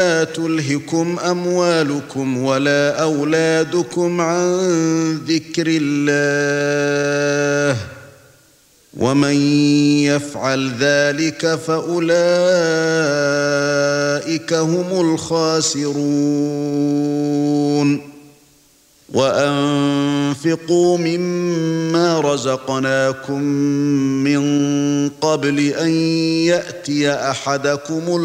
لا تلهكم أموالكم ولا أولادكم عن ذكر الله ومن يفعل ذلك فأولئك هم الخاسرون وأنفقوا مما رزقناكم من قبل أن يأتي أحدكم